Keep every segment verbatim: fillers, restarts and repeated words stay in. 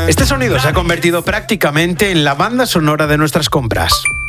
Este sonido se ha convertido prácticamente en la banda sonora de nuestras compras.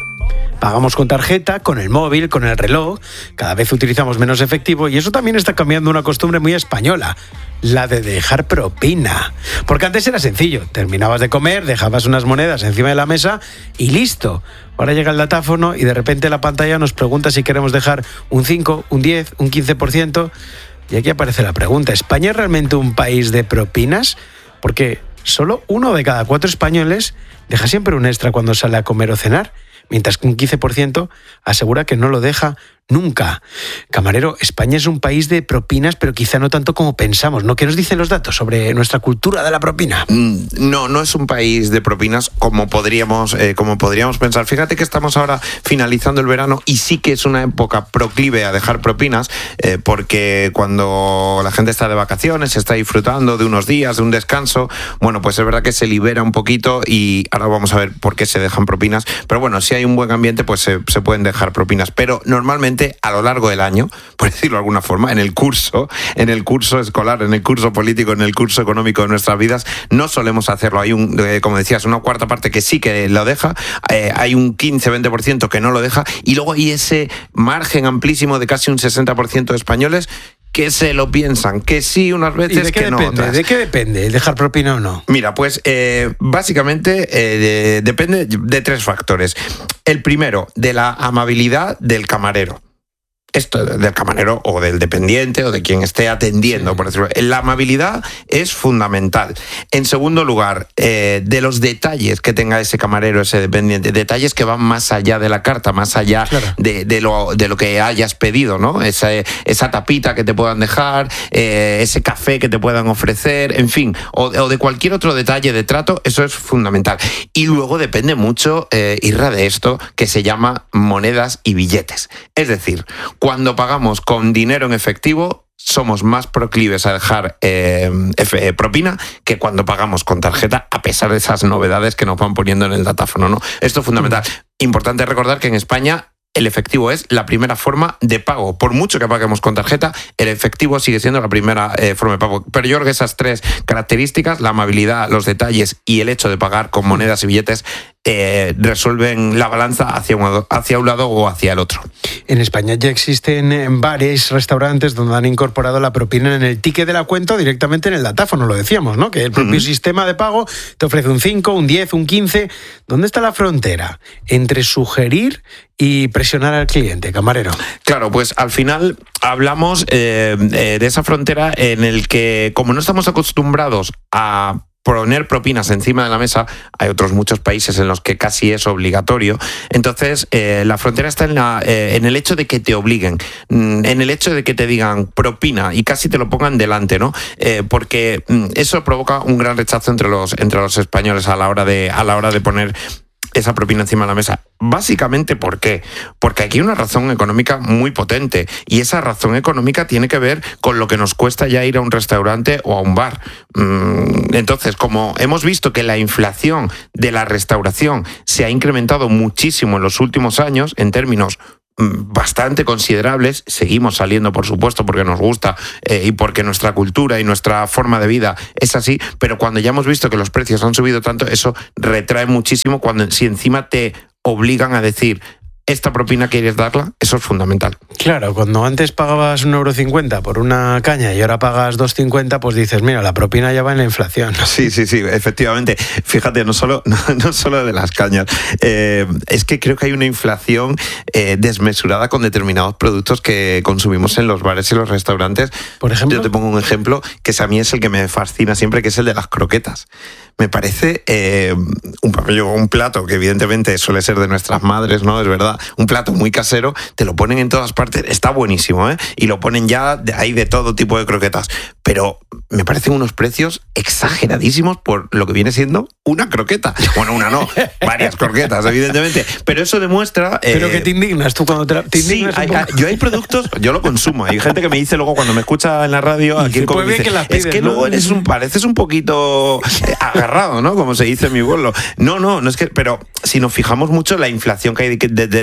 Pagamos con tarjeta, con el móvil, con el reloj, cada vez utilizamos menos efectivo y eso también está cambiando una costumbre muy española, la de dejar propina. Porque antes era sencillo, terminabas de comer, dejabas unas monedas encima de la mesa y listo. Ahora llega el datáfono y de repente la pantalla nos pregunta si queremos dejar un cinco, un diez, un quince por ciento. Y aquí aparece la pregunta, ¿España es realmente un país de propinas? Porque solo uno de cada cuatro españoles deja siempre un extra cuando sale a comer o cenar, mientras que un quince por ciento asegura que no lo deja nunca. Camarero, España es un país de propinas, pero quizá no tanto como pensamos, ¿no? ¿Qué nos dicen los datos sobre nuestra cultura de la propina? No, no es un país de propinas como podríamos, eh, como podríamos pensar. Fíjate que estamos ahora finalizando el verano y sí que es una época proclive a dejar propinas, eh, porque cuando la gente está de vacaciones, está disfrutando de unos días, de un descanso, bueno, pues es verdad que se libera un poquito y ahora vamos a ver por qué se dejan propinas. Pero bueno, si hay un buen ambiente, pues se, se pueden dejar propinas. Pero normalmente a lo largo del año, por decirlo de alguna forma, en el curso, en el curso escolar, en el curso político, en el curso económico de nuestras vidas, no solemos hacerlo. Hay un, eh, como decías, una cuarta parte que sí que lo deja, eh, hay un quince a veinte por ciento que no lo deja, y luego hay ese margen amplísimo de casi un sesenta por ciento de españoles que se lo piensan, que sí unas veces, ¿Y de qué que no depende? otras. ¿De qué depende? ¿Dejar propina o no? Mira, pues eh, básicamente eh, de, depende de tres factores. El primero, de la amabilidad del camarero. Esto del camarero o del dependiente o de quien esté atendiendo, por decirlo. La amabilidad es fundamental. En segundo lugar, eh, de los detalles que tenga ese camarero, ese dependiente, detalles que van más allá de la carta, más allá claro. de, de, lo, de lo que hayas pedido, ¿no? Esa, esa tapita que te puedan dejar, eh, ese café que te puedan ofrecer, en fin, o, o de cualquier otro detalle de trato, eso es fundamental. Y luego depende mucho, eh, Irra, de esto que se llama monedas y billetes. Es decir, cuando pagamos con dinero en efectivo, somos más proclives a dejar eh, F, eh, propina que cuando pagamos con tarjeta, a pesar de esas novedades que nos van poniendo en el datáfono, ¿no? Esto es fundamental. Importante recordar que en España el efectivo es la primera forma de pago. Por mucho que paguemos con tarjeta, el efectivo sigue siendo la primera eh, forma de pago. Pero yo creo que esas tres características, la amabilidad, los detalles y el hecho de pagar con monedas y billetes, eh, resuelven la balanza hacia un, hacia un lado o hacia el otro. En España ya existen bares, restaurantes donde han incorporado la propina en el ticket de la cuenta o directamente en el datáfono, lo decíamos, ¿no? Que el propio uh-huh. sistema de pago te ofrece un cinco, un diez, un quince. ¿Dónde está la frontera entre sugerir y presionar al cliente, camarero? Claro, pues al final hablamos eh, de esa frontera en el que, como no estamos acostumbrados a poner propinas encima de la mesa, hay otros muchos países en los que casi es obligatorio. Entonces, eh, la frontera está en, la, eh, en el hecho de que te obliguen, en el hecho de que te digan propina y casi te lo pongan delante, ¿no? Eh, porque eso provoca un gran rechazo entre los, entre los españoles a la hora de, a la hora de poner esa propina encima de la mesa. Básicamente, ¿por qué? Porque aquí hay una razón económica muy potente y esa razón económica tiene que ver con lo que nos cuesta ya ir a un restaurante o a un bar. Entonces, como hemos visto que la inflación de la restauración se ha incrementado muchísimo en los últimos años en términos bastante considerables, seguimos saliendo por supuesto porque nos gusta eh, y porque nuestra cultura y nuestra forma de vida es así, pero cuando ya hemos visto que los precios han subido tanto, eso retrae muchísimo cuando si encima te obligan a decir esta propina quieres darla, eso es fundamental. Claro, cuando antes pagabas un euro cincuenta por una caña y ahora pagas dos cincuenta, pues dices, mira, la propina ya va en la inflación. Sí, sí, sí, efectivamente. Fíjate, no solo, no, no solo de las cañas, eh, es que creo que hay una inflación eh, desmesurada con determinados productos que consumimos en los bares y los restaurantes. Por ejemplo, yo te pongo un ejemplo que a mí es el que me fascina siempre, que es el de las croquetas. Me parece eh, un, un plato que evidentemente suele ser de nuestras madres, ¿no? Es verdad, un plato muy casero, te lo ponen en todas partes, está buenísimo, ¿eh? Y lo ponen ya, de, hay de todo tipo de croquetas, pero me parecen unos precios exageradísimos por lo que viene siendo una croqueta. Bueno, una no, varias croquetas, evidentemente, pero eso demuestra... Eh, pero que te indignas tú cuando te, la, te indignas sí, hay, hay, yo hay productos, yo lo consumo, hay gente que me dice luego cuando me escucha en la radio, aquí en Cope, dice, que pides, es que ¿no? luego eres un, pareces un poquito agarrado, ¿no? Como se dice en mi pueblo. No, no, no es que, pero si nos fijamos mucho la inflación que hay de, de,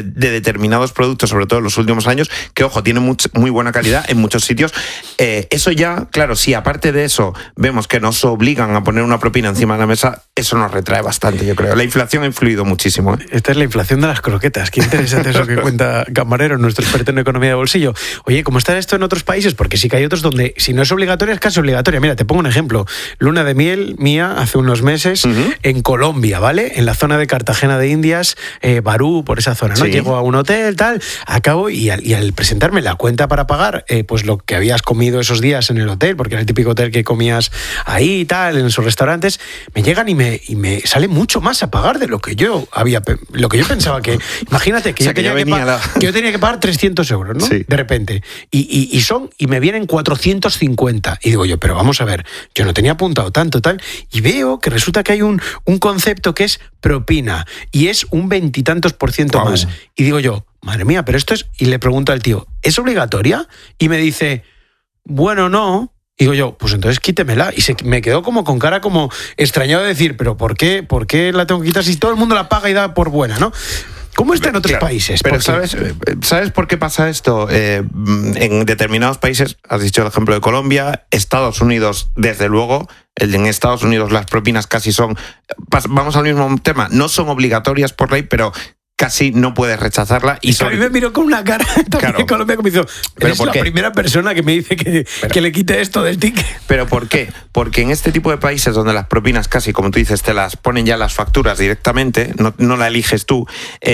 de, de determinados productos, sobre todo en los últimos años, que, ojo, tienen much, muy buena calidad en muchos sitios. Eh, eso ya, claro, si aparte de eso vemos que nos obligan a poner una propina encima de la mesa, eso nos retrae bastante, yo creo. La inflación ha influido muchísimo, ¿eh? Esta es la inflación de las croquetas. Qué interesante eso que cuenta Camarero, nuestro experto en economía de bolsillo. Oye, ¿cómo está esto en otros países? Porque sí que hay otros donde, si no es obligatoria, es casi obligatoria. Mira, te pongo un ejemplo. Luna de miel mía hace unos meses uh-huh. en Colombia, ¿vale? En la zona de Cartagena de Indias, eh, Barú, por esa zona, ¿no? Sí. Llego a un hotel, tal, acabo y al, y al presentarme la cuenta para pagar, eh, pues lo que habías comido esos días en el hotel, porque era el típico hotel que comías ahí y tal, en sus restaurantes, me llegan y me, y me sale mucho más a pagar de lo que yo había, lo que yo pensaba que, imagínate que, o sea, yo, tenía que, que, pa- la... que yo tenía que pagar trescientos euros, ¿no? Sí. De repente. Y, y, y son, y me vienen cuatrocientos cincuenta. Y digo yo, pero vamos a ver, yo no tenía apuntado tanto, tal, y veo que resulta que hay un, un concepto que es propina, y es un veintitantos por ciento wow. más. Y digo yo, madre mía, pero esto es, y le pregunto al tío, ¿es obligatoria? Y me dice, bueno, no. Digo yo, pues entonces quítemela. Y se, me quedó como con cara como extrañado de decir, pero ¿por qué, ¿por qué la tengo que quitar si todo el mundo la paga y da por buena, ¿no? ¿Cómo está en otros claro, países? Pero ¿sabes, ¿sabes por qué pasa esto? Eh, en determinados países, has dicho el ejemplo de Colombia, Estados Unidos, desde luego, en Estados Unidos las propinas casi son, vamos al mismo tema, no son obligatorias por ley, pero casi no puedes rechazarla. Y sobre... A mí me miró con una cara también claro. en Colombia como dijo, eres la qué? primera persona que me dice que, pero, que le quite esto del ticket. ¿Pero por qué? Porque en este tipo de países donde las propinas casi, como tú dices, te las ponen ya las facturas directamente, no, no la eliges tú,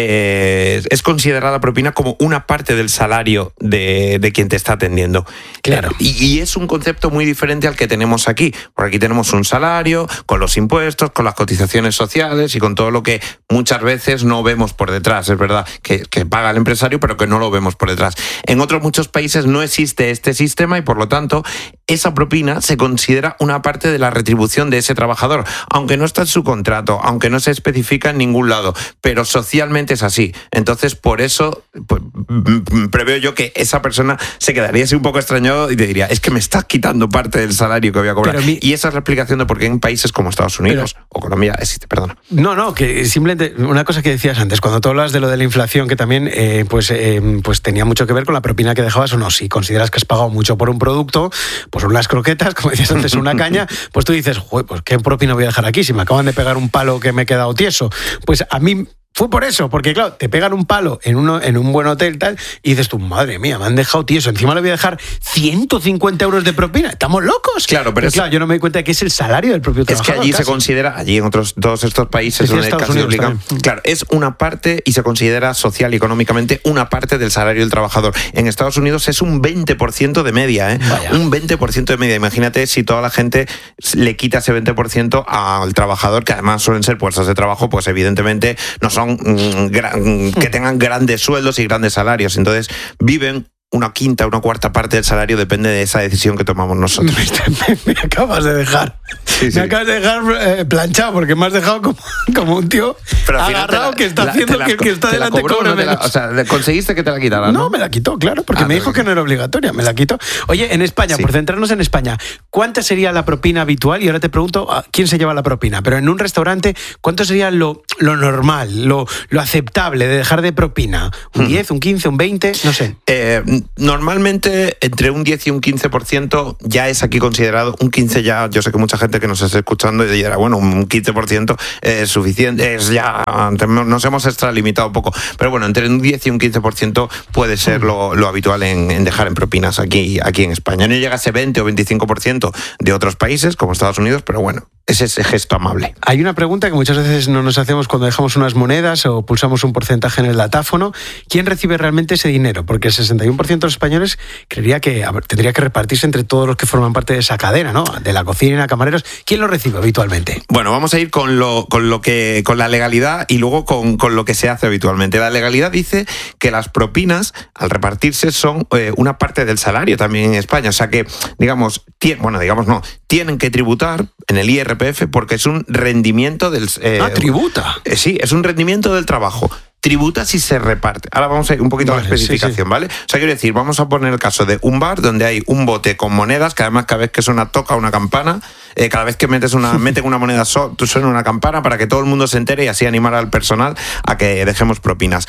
eh, es considerada propina como una parte del salario de, de quien te está atendiendo. Claro. Eh, y, y es un concepto muy diferente al que tenemos aquí, porque aquí tenemos un salario, con los impuestos, con las cotizaciones sociales y con todo lo que muchas veces no vemos por detrás, es verdad, que, que paga el empresario, pero que no lo vemos por detrás. En otros muchos países no existe este sistema y, por lo tanto, esa propina se considera una parte de la retribución de ese trabajador, aunque no está en su contrato, aunque no se especifica en ningún lado, pero socialmente es así. Entonces, por eso, pues, preveo yo que esa persona se quedaría así un poco extrañado y te diría, es que me estás quitando parte del salario que voy a cobrar. Mi... Y esa es la explicación de por qué en países como Estados Unidos pero... o Colombia existe, perdona. No, no, que simplemente una cosa que decías antes, cuando tú hablas de lo de la inflación, que también eh, pues, eh, pues tenía mucho que ver con la propina que dejabas o no. Si consideras que has pagado mucho por un producto, pues unas croquetas, como decías antes, una caña, pues tú dices, joder, pues qué propina voy a dejar aquí si me acaban de pegar un palo que me he quedado tieso. Pues a mí... Fue por eso, porque claro, te pegan un palo en, uno, en un buen hotel tal y dices tú, madre mía, me han dejado tieso, encima le voy a dejar ciento cincuenta euros de propina, ¿estamos locos? Claro, pero es... claro, yo no me doy cuenta de que es el salario del propio trabajador. Es que allí casi. se considera, allí en otros todos estos países es donde casi obligan, claro, es una parte y se considera social y económicamente una parte del salario del trabajador. En Estados Unidos es un veinte por ciento de media, ¿eh? Vaya. Un veinte por ciento de media. Imagínate si toda la gente le quita ese veinte por ciento al trabajador, que además suelen ser puestos de trabajo, pues evidentemente no son... Mmm, que tengan grandes sueldos y grandes salarios. Entonces viven una quinta, una cuarta parte del salario, depende de esa decisión que tomamos nosotros. Me, me, me acabas de dejar. Sí, sí. Me acabas de dejar eh, planchado porque me has dejado como, como un tío pero agarrado la, que está la, haciendo la, que el que está delante cobra menos. O sea, conseguiste que te la quitaran, ¿no? No, me la quitó, claro, porque ah, me dijo que no era obligatoria, me la quitó. Oye, en España, sí. por centrarnos en España, ¿cuánta sería la propina habitual? Y ahora te pregunto, ¿quién se lleva la propina? Pero en un restaurante, ¿cuánto sería lo, lo normal, lo, lo aceptable de dejar de propina? ¿Un hmm. diez, un quince, un veinte? No sé. Eh, normalmente, entre un diez y un quince por ciento ya es aquí considerado, un quince ya, yo sé que mucha gente que nos está escuchando y dirá, bueno, un quince por ciento es suficiente, es ya, nos hemos extralimitado un poco, pero bueno, entre un diez y un quince por ciento puede ser lo, lo habitual en, en dejar en propinas aquí, aquí en España. No llega a ese veinte o veinticinco por ciento de otros países como Estados Unidos, pero bueno, es ese gesto amable. Hay una pregunta que muchas veces no nos hacemos cuando dejamos unas monedas o pulsamos un porcentaje en el datáfono. ¿Quién recibe realmente ese dinero? Porque el sesenta y uno por ciento de los españoles creería que ver, tendría que repartirse entre todos los que forman parte de esa cadena, ¿no? De la cocina, camareros. ¿Quién lo recibe habitualmente? Bueno, vamos a ir con lo, con lo que, con la legalidad y luego con, con lo que se hace habitualmente. La legalidad dice que las propinas, al repartirse, son eh, una parte del salario también en España. O sea que, digamos, tien, bueno, digamos no, tienen que tributar en el I R P F porque es un rendimiento del... Eh, ah, tributa. Eh, sí, es un rendimiento del trabajo. Tributa si se reparte. Ahora vamos a ir un poquito vale, a la especificación, sí, sí. ¿vale? O sea, quiero decir, vamos a poner el caso de un bar donde hay un bote con monedas, que además cada vez que suena toca una campana, eh, cada vez que metes una, meten una moneda so, suena una campana para que todo el mundo se entere y así animar al personal a que dejemos propinas.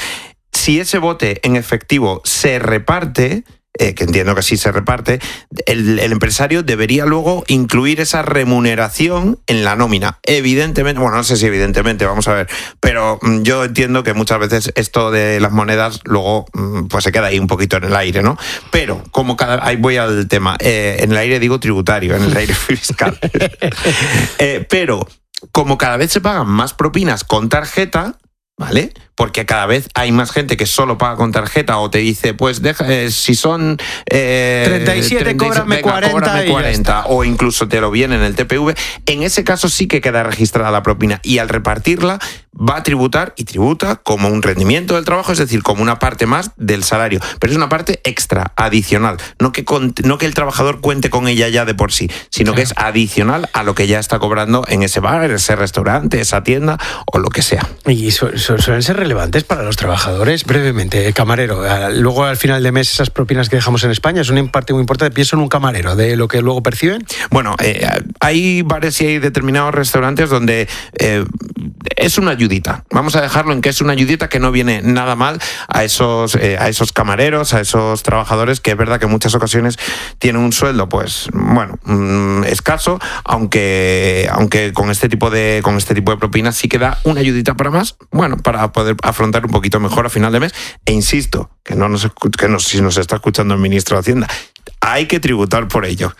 si ese bote en efectivo se reparte, eh, que entiendo que sí se reparte, el, el empresario debería luego incluir esa remuneración en la nómina. Evidentemente, bueno, no sé si evidentemente, vamos a ver, pero mm, yo entiendo que muchas veces esto de las monedas luego mm, pues se queda ahí un poquito en el aire, ¿no? Pero como cada... Ahí voy al tema. Eh, en el aire digo tributario, en el aire fiscal. eh, pero como cada vez se pagan más propinas con tarjeta, ¿vale? Porque cada vez hay más gente que solo paga con tarjeta o te dice, pues deja, eh, si son eh, treinta y siete, cóbrame cuarenta, cóbrame cuarenta o incluso te lo viene en el T P V, en ese caso sí que queda registrada la propina y al repartirla va a tributar y tributa como un rendimiento del trabajo, es decir, como una parte más del salario, pero es una parte extra, adicional, no que, con, no que el trabajador cuente con ella ya de por sí, sino claro, que es adicional a lo que ya está cobrando en ese bar, ese restaurante, esa tienda o lo que sea. Y su, su, suelen ser relevantes para los trabajadores. Brevemente, camarero, luego al final de mes esas propinas que dejamos en España es una parte muy importante. Pienso en un camarero, de lo que luego perciben. Bueno, eh, hay bares y hay determinados restaurantes donde eh, es una ayudita. Vamos a dejarlo en que es una ayudita que no viene nada mal a esos, eh, a esos camareros, a esos trabajadores que es verdad que en muchas ocasiones tienen un sueldo, pues, bueno, mmm, escaso, aunque, aunque con este tipo de, con este tipo de propinas sí que da una ayudita para más, bueno, para poder afrontar un poquito mejor a final de mes. E insisto, que no nos, que nos, si nos está escuchando el ministro de Hacienda, hay que tributar por ello.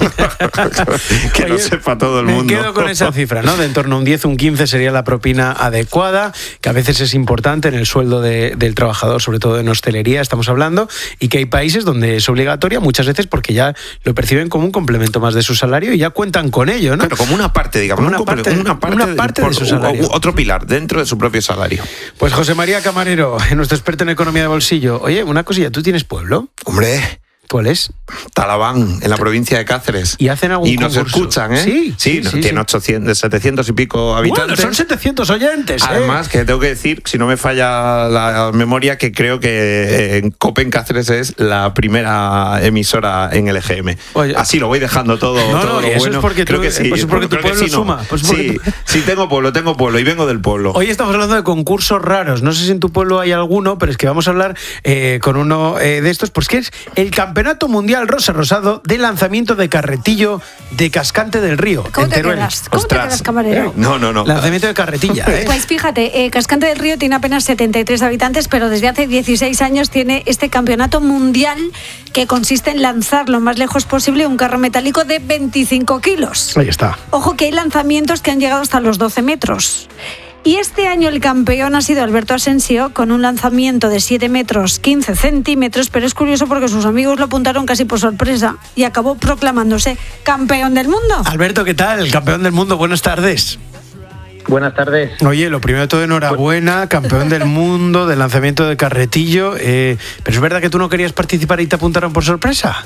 Que Oye, lo sepa todo el me mundo. Me quedo con esa cifra, ¿no? De en torno a un diez, un quince sería la propina adecuada, que a veces es importante en el sueldo de, del trabajador, sobre todo en hostelería estamos hablando, y que hay países donde es obligatoria muchas veces porque ya lo perciben como un complemento más de su salario y ya cuentan con ello, ¿no? Pero como una parte, digamos, una, un parte, una parte, una parte de, de su salario. Otro pilar dentro de su propio salario. Pues José María Camarero, nuestro experto en economía de bolsillo. Oye, una cosilla, ¿tú tienes pueblo? Hombre... ¿Cuál es? Talabán, en la provincia de Cáceres. ¿Y hacen algún Y nos concurso? escuchan, ¿eh? Sí, sí, sí, sí tiene ochocientos, setecientos y pico habitantes. Bueno, son setecientos oyentes, ¿eh? Además, que tengo que decir, si no me falla la memoria, que creo que en Copen Cáceres es la primera emisora en L G M. Oye, así lo voy dejando todo, no, todo no, lo eso bueno. Es porque creo tú, que sí. Pues porque tu pueblo sí, suma. No. Pues sí, tú... sí, tengo pueblo, tengo pueblo y vengo del pueblo. Hoy estamos hablando de concursos raros. No sé si en tu pueblo hay alguno, pero es que vamos a hablar eh, con uno eh, de estos, pues que es el Campeonato Mundial Rosa Rosado de lanzamiento de carretillo de Cascante del Río. ¿Cómo te quedas? ¿Cómo te quedas, camarero? Eh, no, no, no. Lanzamiento de carretilla, ¿eh? Pues fíjate, eh, Cascante del Río tiene apenas setenta y tres habitantes, pero desde hace dieciséis años tiene este campeonato mundial que consiste en lanzar lo más lejos posible un carro metálico de veinticinco kilos. Ahí está. Ojo que hay lanzamientos que han llegado hasta los doce metros. Y este año el campeón ha sido Alberto Asensio con un lanzamiento de siete metros quince centímetros, pero es curioso porque sus amigos lo apuntaron casi por sorpresa y acabó proclamándose campeón del mundo. Alberto, ¿qué tal? Campeón del mundo, buenas tardes. Buenas tardes. Oye, lo primero de todo, enhorabuena, campeón del mundo del lanzamiento de carretillo. Eh, pero es verdad que tú no querías participar y te apuntaron por sorpresa.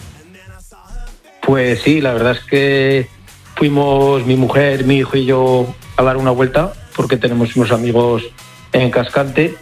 Pues sí, la verdad es que fuimos mi mujer, mi hijo y yo a dar una vuelta porque tenemos unos amigos en Cascante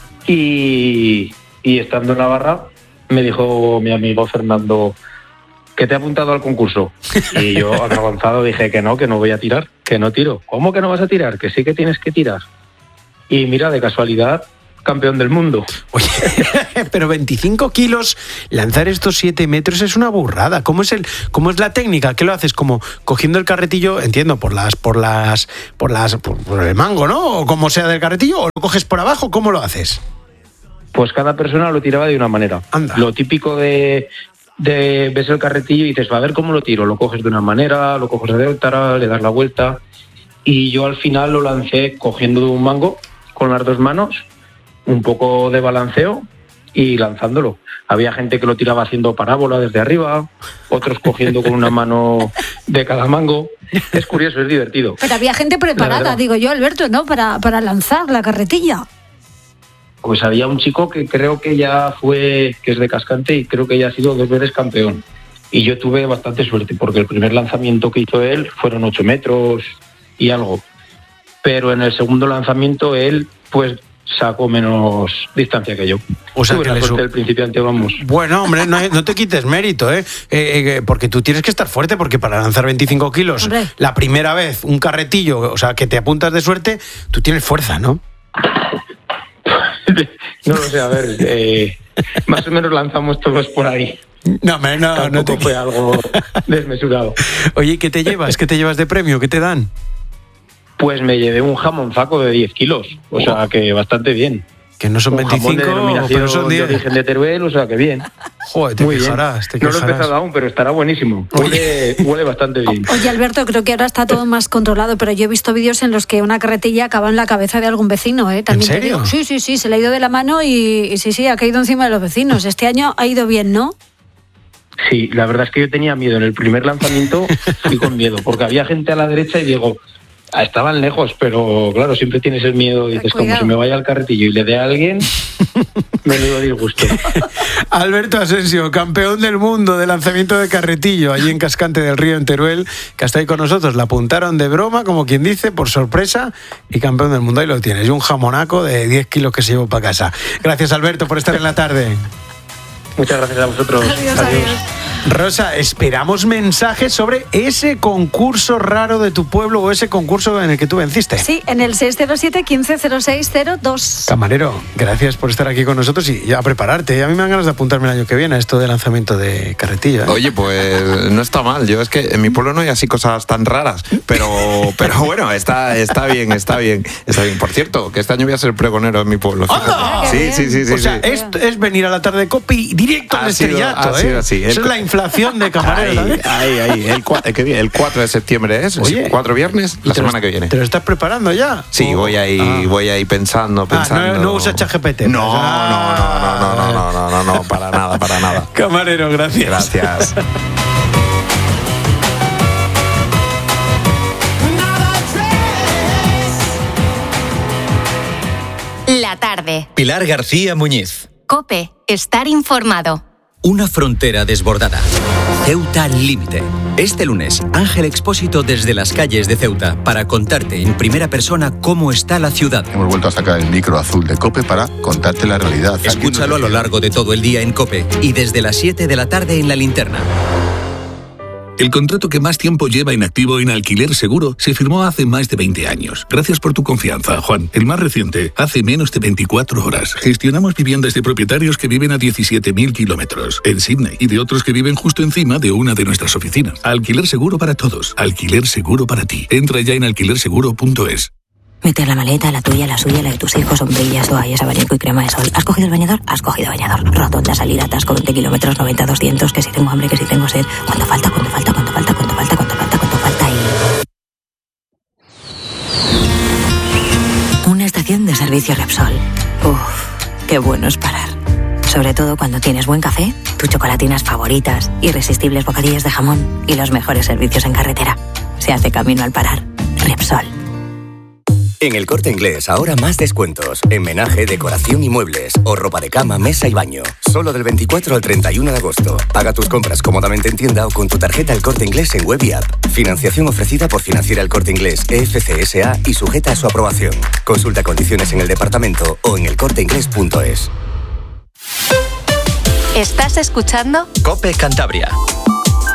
y, y estando en Navarra me dijo mi amigo Fernando que te ha apuntado al concurso y yo avergonzado dije que no, que no voy a tirar, que no tiro. ¿Cómo que no vas a tirar? Que sí que tienes que tirar. Y mira, de casualidad, campeón del mundo. Oye, pero veinticinco kilos, lanzar estos siete metros es una burrada. ¿Cómo es el, cómo es la técnica? ¿Qué lo haces? Como cogiendo el carretillo, entiendo, por las, por las, por las, por, por el mango, ¿no? O como sea del carretillo, o lo coges por abajo, ¿cómo lo haces? Pues cada persona lo tiraba de una manera. Anda. Lo típico de, de ves el carretillo y dices, a ver cómo lo tiro. Lo coges de una manera, lo coges de otra, le das la vuelta. Y yo al final lo lancé cogiendo de un mango con las dos manos, un poco de balanceo y lanzándolo. Había gente que lo tiraba haciendo parábola desde arriba, otros cogiendo con una mano de cada mango. Es curioso, es divertido. Pero había gente preparada, digo yo, Alberto, ¿no? Para, para lanzar la carretilla. Pues había un chico que creo que ya fue, que es de Cascante y creo que ya ha sido dos veces campeón. Y yo tuve bastante suerte porque el primer lanzamiento que hizo él fueron ocho metros y algo. Pero en el segundo lanzamiento él, pues, sacó menos distancia que yo. O sea, Tuve que la le suerte su... del principiante, vamos. Bueno, hombre, no, no te quites mérito, ¿eh? Eh, ¿eh? Porque tú tienes que estar fuerte, porque para lanzar veinticinco kilos, hombre, la primera vez, un carretillo, o sea, que te apuntas de suerte, tú tienes fuerza, ¿no? No lo sé, a ver, eh, más o menos lanzamos todos por ahí. No, no, no, Tampoco no te... fue algo desmesurado. Oye, ¿qué te llevas? ¿Qué te llevas de premio? ¿Qué te dan? Pues me llevé un jamón faco de diez kilos, o sea que bastante bien. Que no son un veinticinco, jamón de denominación pero son de diez. origen de Teruel, o sea que bien. Joder, te Muy quejarás, te bien. No lo he quejarás. empezado aún, pero estará buenísimo. Huele, huele bastante bien. Oye, Alberto, creo que ahora está todo más controlado, pero yo he visto vídeos en los que una carretilla acaba en la cabeza de algún vecino, ¿eh? También ¿En te serio? digo. Sí, sí, sí, se le ha ido de la mano y, y sí, sí, ha caído encima de los vecinos. Este año ha ido bien, ¿no? Sí, la verdad es que yo tenía miedo. En el primer lanzamiento fui con miedo, porque había gente a la derecha y digo, ah, estaban lejos, pero claro, siempre tienes el miedo. Dices, Cuidado. como si me vaya al carretillo y le dé a alguien, menudo disgusto. Alberto Asensio, campeón del mundo de lanzamiento de carretillo, allí en Cascante del Río, en Teruel, que está ahí con nosotros. La apuntaron de broma, como quien dice, por sorpresa, y campeón del mundo. Ahí lo tienes, y un jamonaco de diez kilos que se llevó para casa. Gracias, Alberto, por estar en la tarde. Muchas gracias a vosotros. Adiós, adiós. Rosa, esperamos mensajes sobre ese concurso raro de tu pueblo o ese concurso en el que tú venciste. Sí, en el seis cero siete, quince cero seis cero dos. Camarero, gracias por estar aquí con nosotros y ya a prepararte. A mí me dan ganas de apuntarme el año que viene a esto de lanzamiento de carretillo, ¿eh? Oye, pues no está mal. Yo es que en mi pueblo no hay así cosas tan raras, pero, pero bueno, está, está bien, está bien, está bien. Por cierto, que este año voy a ser pregonero en mi pueblo. fíjate. ¡Anda! Sí, sí, sí, sí. O sea, sí. esto es venir a la tarde de Copi directo al Ha sido- estrellato, ha ¿eh? sido así. Eso El- es la inflación de camarero Ahí, también. ahí, ahí. El, cua- ¿qué día? El cuatro de septiembre es. Oye. ¿Cuatro viernes? La ¿Te lo- semana que viene. ¿Te lo estás preparando ya? Sí, ¿O- voy ahí, Ah. voy ahí pensando, Ah, pensando. no, no usa ChatGPT. No, pues. Ah. no, no, no, no, no, no, no, no, para nada, para nada. Camarero, gracias. Gracias. La tarde. Pilar García Muñiz. COPE. Estar informado. Una frontera desbordada. Ceuta al límite. Este lunes, Ángel Expósito desde las calles de Ceuta para contarte en primera persona cómo está la ciudad. Hemos vuelto a sacar el micro azul de COPE para contarte la realidad. Escúchalo a lo largo de todo el día en COPE y desde las siete de la tarde en La Linterna. El contrato que más tiempo lleva inactivo en Alquiler Seguro se firmó hace más de veinte años. Gracias por tu confianza, Juan. El más reciente, hace menos de veinticuatro horas. Gestionamos viviendas de propietarios que viven a diecisiete mil kilómetros en Sydney y de otros que viven justo encima de una de nuestras oficinas. Alquiler Seguro para todos. Alquiler Seguro para ti. Entra ya en alquiler seguro punto es. Meter la maleta, la tuya, la suya, la de tus hijos, sombrillas, toallas, abanico y crema de sol. ¿Has cogido el bañador? Has cogido bañador. Rotonda, salida, atasco, veinte kilómetros, noventa, doscientos, que si tengo hambre, que si tengo sed. ¿Cuánto falta? ¿Cuánto falta? ¿Cuánto falta? ¿Cuánto falta? ¿Cuánto falta? ¿Cuánto falta? Y... Una estación de servicio Repsol. Uf, qué bueno es parar. Sobre todo cuando tienes buen café, tus chocolatinas favoritas, irresistibles bocadillos de jamón y los mejores servicios en carretera. Se hace camino al parar. Repsol. En El Corte Inglés, ahora más descuentos. En menaje, decoración y muebles. O ropa de cama, mesa y baño. Solo del veinticuatro al treinta y uno de agosto. Paga tus compras cómodamente en tienda o con tu tarjeta El Corte Inglés en web y app. Financiación ofrecida por Financiera El Corte Inglés, E F C S A y sujeta a su aprobación. Consulta condiciones en el departamento o en el corte inglés punto es. ¿Estás escuchando? COPE Cantabria.